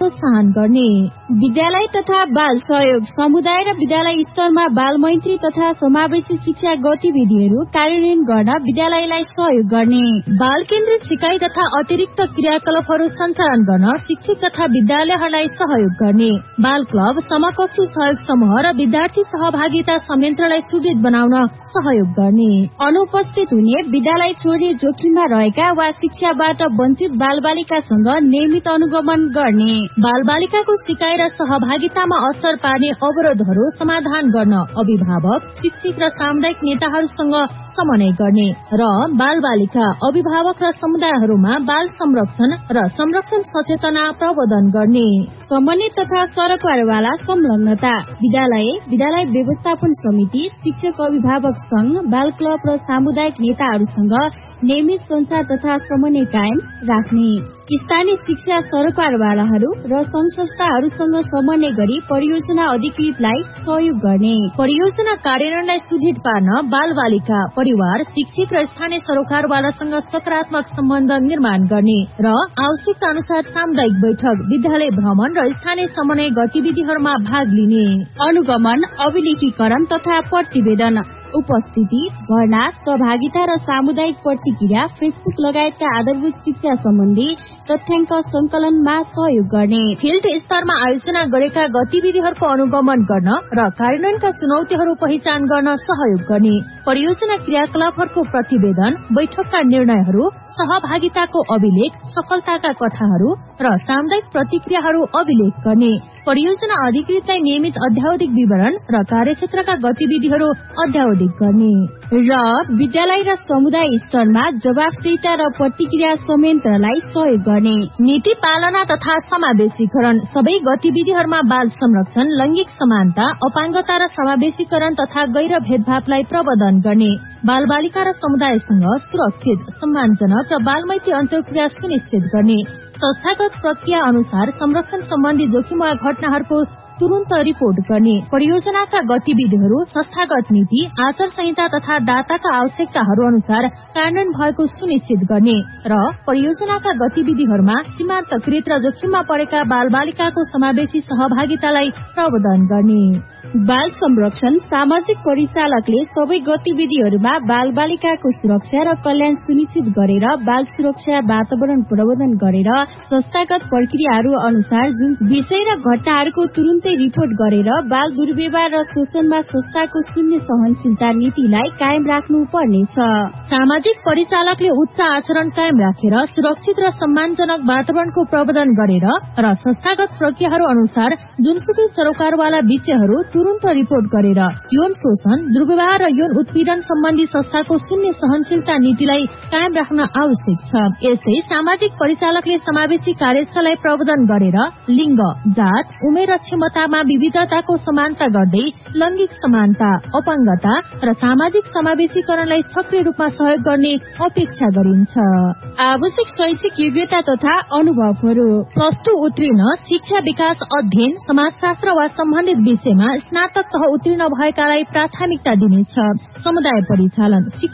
प्रोत्साहन गर्ने। विद्यालय तथा बाल सहयोग समुदाय र विद्यालय स्तरमा बाल मैत्री तथा समावेशी शिक्षा गतिविधिहरू कार्यान्वयन गर्न विद्यालयलाई सहयोग गर्ने। बाल केन्द्रित सिकाइ तथा अतिरिक्त क्रियाकलापहरू सञ्चालन गर्न शिक्षक तथा विद्यालयहरूलाई सहयोग गर्ने। बाल क्लब, समकक्षी सहयोग समूह र विद्यार्थी सहभागिता संयन्त्रलाई सुदृढ बनाउन सहयोग गर्ने। अनुपस्थित हुने, विद्यालय छोड्ने जोखिममा रहेका वा शिक्षाबाट वञ्चित बालबालिकासँग नियमित अनुगमन गर्ने। बालबालिकाको सिकाइ र सहभागितामा असर पार्ने अवरोधहरू समाधान गर्न अभिभावक, शिक्षक र सामुदायिक नेताहरूसँग समन्वय गर्ने र बालबालिका, अभिभावक र समुदायहरूमा बाल संरक्षण र संरक्षण सचेतना प्रवर्धन गर्ने। समन्वय तथा सरकारवाला संलग्नता, विद्यालय व्यवस्थापन समिति, शिक्षक अभिभावक संघ, बाल क्लब र सामुदायिक नेताहरूसँग नियमित संचार तथा समन्वय कायम राख्ने। स्थानीय शिक्षा सरकारवालाहरू र संघ संस्थाहरूसँग समन्वय गरी परियोजना अधिकृतलाई सहयोग गर्ने। परियोजना कार्यान्वयनलाई सुदृढ पार्न बालबालिका, परिवार, शिक्षक र स्थानीय सरकारवालासँग सकारात्मक सम्बन्ध निर्माण गर्ने र आवश्यकता अनुसार सामुदायिक बैठक, विद्यालय भ्रमण र स्थानीय समन्वय गतिविधिहरूमा भाग लिने। अनुगमन, अभिलेखीकरण तथा प्रतिवेदन, उपस्थिति, भर्ना, सहभागिता र सामुदायिक प्रतिक्रिया, फेसबुक लगायतका आधारभूत शिक्षा सम्बन्धी तथ्याङ्क संकलनमा सहयोग गर्ने। फिल्ड स्तरमा आयोजना गरेका गतिविधिहरूको अनुगमन गर्न र कार्यान्वयनका चुनौतीहरू पहिचान गर्न सहयोग गर्ने। परियोजना क्रियाकलापहरूको प्रतिवेदन, बैठकका निर्णयहरू, सहभागिताको अभिलेख, सफलताका कथाहरू र सामुदायिक प्रतिक्रियाहरू अभिलेख गर्ने। परियोजना अधिकृतलाई नियमित अध्यावधिक विवरण र कार्यक्षेत्रका गतिविधिहरू अध्यावधिक गर्ने। र विद्यालय र समुदाय स्तरमा जवाफदेहिता र प्रतिक्रिया संयन्त्रलाई सहयोग गर्ने। नीति पालना तथा समावेशीकरण, सबै गतिविधिहरूमा बाल संरक्षण, लैंगिक समानता, अपाङ्गता र समावेशीकरण तथा गैर भेदभावलाई प्रवर्धन गर्ने। बालबालिका र समुदायसँग सुरक्षित, सम्मानजनक र बालमैत्री अन्तर्क्रिया सुनिश्चित गर्ने। संस्थागत प्रक्रिया अनुसार संरक्षण सम्बन्धी जोखिम वा घटनाहरूको तुरन्त रिपोर्ट गर्ने। परियोजनाका गतिविधिहरू संस्थागत नीति, आचार संहिता तथा दाताका आवश्यकताहरू अनुसार कार्यान्वयन भएको सुनिश्चित गर्ने र परियोजनाका गतिविधिहरूमा सीमान्तकृत र जोखिममा परेका बालबालिकाको समावेशी सहभागितालाई प्रवर्धन गर्ने। बाल संरक्षण, सामाजिक परिचालकले सबै गतिविधिहरूमा बालबालिकाको सुरक्षा र कल्याण सुनिश्चित गरेर बाल सुरक्षा वातावरण प्रवर्धन गरेर संस्थागत प्रक्रियाहरू अनुसार जुन विषय र घटनाहरूको तुरुन्तै रिपोर्ट गरेर बाल दुर्व्यवहार र शोषणमा संस्थाको शून्य सहनशीलता नीतिलाई कायम राख्नु पर्नेछ। सामाजिक परिचालकले उच्च आचरण कायम राखेर सुरक्षित र सम्मानजनक वातावरणको प्रवर्धन गरेर र संस्थागत प्रक्रियाहरू अनुसार जुनसुकै सरोकारवाला विषयहरू तुरन्त रिपोर्ट गरेर यौन शोषण, दुर्व्यवहार र यौन उत्पीडन सम्बन्धी संस्थाको शून्य सहनशीलता नीतिलाई कायम राख्न आवश्यक छ। यस्तै सामाजिक परिचालकले समावेशी कार्यस्थललाई प्रवर्धन गरेर लिङ्ग, जात, उमेर र क्षमतामा विविधताको समानता गर्दै लैंगिक समानता, अपाङ्गता र सामाजिक समावेशीकरणलाई सक्रिय रूपमा सहयोग गर्ने अपेक्षा गरिन्छ। आवश्यक शैक्षिक योग्यता तथा अनुभवहरू, प्लस 2 उत्तीर्ण, शिक्षा विकास अध्ययन, समाजशास्त्र वा सम्बन्धित विषयमा स्नातक तह उत्तीर्ण भएकालाई प्राथमिकता दिनेछ। समुदाय परिचालन,